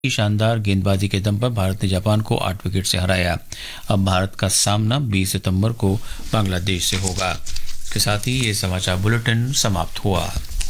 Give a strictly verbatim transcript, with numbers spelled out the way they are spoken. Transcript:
की शानदार गेंदबाजी के दम पर भारत ने जापान को आठ विकेट से हराया। अब भारत का सामना बीस सितंबर को बांग्लादेश से होगा। इसके साथ ही ये समाचार बुलेटिन समाप्त हुआ।